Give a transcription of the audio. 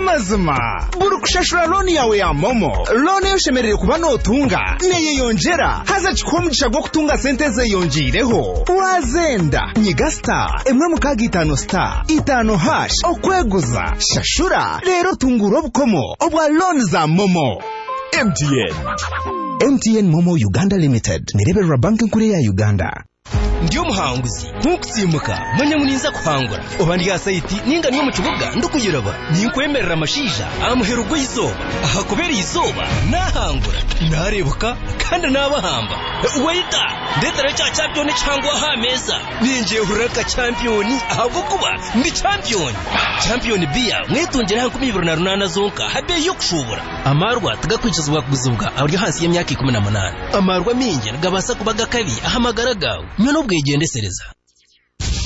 amazima burukushashura loni yawe ya momo loni yoshemerere kuba notunga neye yongera haza chikomugisha gwo kutunga sente ze yongireho wazenda nyiga star emwe mukagitano star itano hash okweguza shashura rero tunguro bukomo obwa loni za momo. MTN Momo Uganda Limited nireberera banki nkuru ya Uganda. Ndiyo muhanguzi ntukutsimuka manya muninza kuhangura obandi ya site ninga niyo mukibuga ndukuyiraba ninkwemerera amashija amuherugo yizoba ahakubera izoba nahangura narebuka kandi nabahamba wayita ndetara cha champion cyangwa ha meza ninje huraka champion ahubwo kuba ndi champion bia mwetongera 28 zonka habe yo kushobora amarwa tugakwicizwa kuguzubwa abari hasi y'imyaka 18 amarwa minge gabasa kubaga kabi ahamagara gawe nyo bwegendesereza.